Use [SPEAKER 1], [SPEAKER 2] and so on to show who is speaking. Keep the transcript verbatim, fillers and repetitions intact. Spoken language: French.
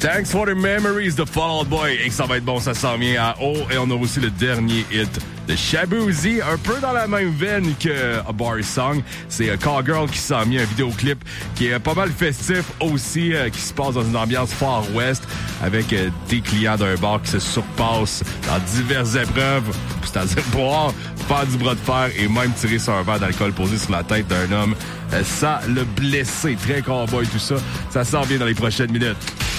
[SPEAKER 1] Thanks for the memories de Fall Out Boy. Et que ça va être bon, ça s'en vient à haut. Et on a aussi le dernier hit de Shaboozey, un peu dans la même veine que A Bar Song. C'est uh, Call Girl qui s'en vient, un vidéoclip qui est pas mal festif aussi, uh, qui se passe dans une ambiance Far West avec uh, des clients d'un bar qui se surpassent dans diverses épreuves, c'est-à-dire boire, faire du bras de fer et même tirer sur un verre d'alcool posé sur la tête d'un homme uh, sans le blesser. Très cowboy tout ça. Ça s'en vient dans les prochaines minutes.